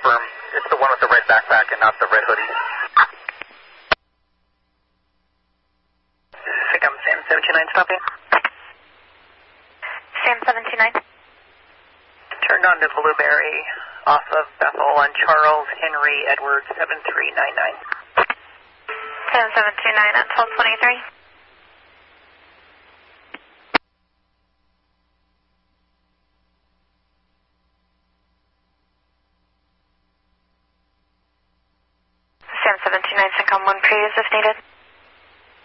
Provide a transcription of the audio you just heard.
confirm it's the one with the red backpack and not the red hoodie. SICOM Sam 729, stop in. Sam 729. Turned on to Blueberry off of Bethel on Charles Henry Edwards 7399. Sam 729 at 1223. Sam 729, SICOM 1 previous if needed.